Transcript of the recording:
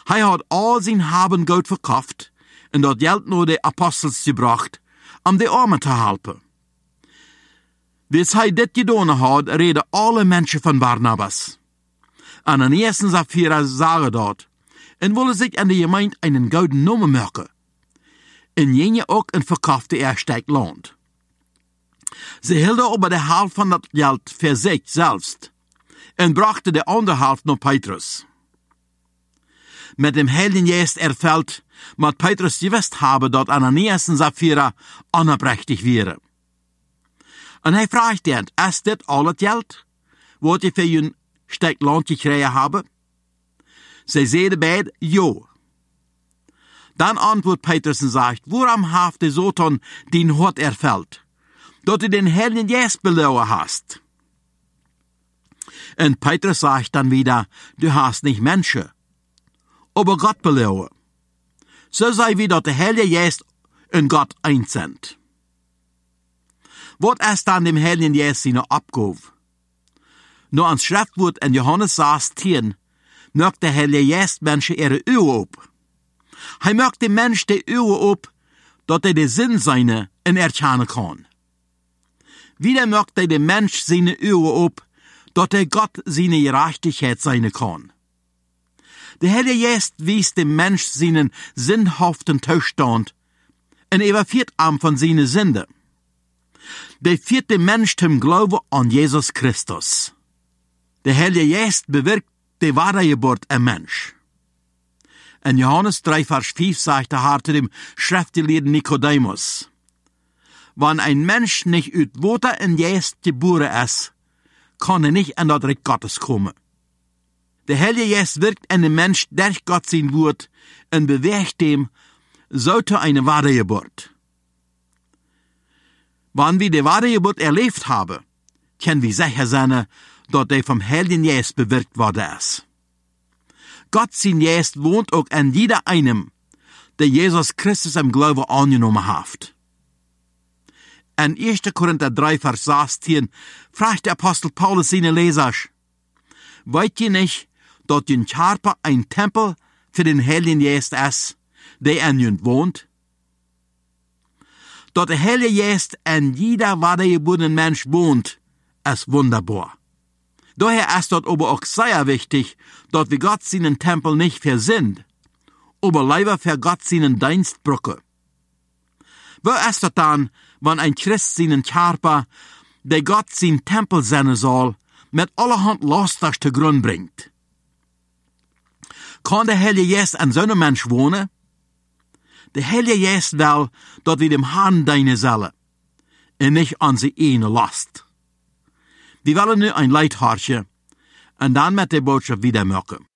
Hij had al zijn Haben Geld verkauft en dat geld naar de apostels gebracht, om de armen te helpen. Als hij dit gedaan had, reden alle mensen van Barnabas. Ananias en Sapphira zagen dat en willen zich aan de gemeente einen gouden naam maken. En jene ook een verkaufte sterk land. Ze hielden aber de helft van dat geld voor zich zelfs en brachten de andere helft naar Petrus. Met dem Heiligen Geest erfüllt, moet Petrus gewusst hebben dat Ananias en Sapphira onoprechtig waren. En hij vraagt hen, is dit al het geld, wat je voor je stuk land gekregen hebben? Zij zeiden beide, ja. Dan antwoordt Petrus en zegt, waarom heeft de Satan den hart erfüllt, dat du den Heiligen Geest belogen hast? En Petrus sagt dann wieder, du hast nicht Menschen, aber Gott belogen. So sei wie dat de Heilige Geest en Gott eins sind. Wat is dan dem Heiligen Geest seine Abgabe? Nur ans Schriftwort in Johannes 16 mögt der Heilige Geest Menschen ihre Ohren op. Hij mögt dem Mensch die Ohren op, dat de Sinn seine in erkennen kann. Wieder mögt dem Mensch seine Ohren op, dat Gott seine Gerechtigkeit sein kann. Der Heilige Geest wies dem Mensch seinen sinnhaften Zustand en überführt ihm von seinen Sünden. Der führt den Mensch zum Glauben an Jesus Christus. Der Heilige Geest bewirkt die Wiedergeburt im Mensch. In Johannes 3, Vers 5 sagt der Herr zu dem Schriftgelehrten Nikodemus, wenn ein Mensch nicht uit Wasser und Geist geboren ist, kann nicht in das Reich Gottes kommen. Der Heilige Geist wirkt in dem Mensch durch Gott sein Wort und bewegt ihm so zu einer Wiedergeburt. Wenn wir die Wiedergeburt erlebt haben, können wir sicher sein, dass der vom Heiligen Geist bewirkt worden ist. Gott sein Geist wohnt auch in jeder einem, der Jesus Christus im Glauben angenommen hat. In 1. Korinther 3, Vers 16 fragt der Apostel Paulus seine Leser, wollt ihr nicht, dass ein Körper ein Tempel für den Heiligen Geist ist, der in uns wohnt? Dass der Heilige Geist in jeder wiedergeborenen Mensch wohnt, ist wunderbar. Daher ist dort aber auch sehr wichtig, dass wir Gott seinen Tempel nicht für sind, aber lieber für Gott seinen Dienst brauchen. Wo ist das dann, wenn ein Christ seinen Körper, der Gott sein Tempel sein soll, mit allerhand Laster zu Grund bringt? Kann der Heilige Geist an so einem Mensch wohnen? Der Heilige Geist will, dass wir dem Herrn dienen sollen, und nicht an sie eine Last. Wir wollen nu ein Leid hartje, und dann mit der Botschaft wieder machen.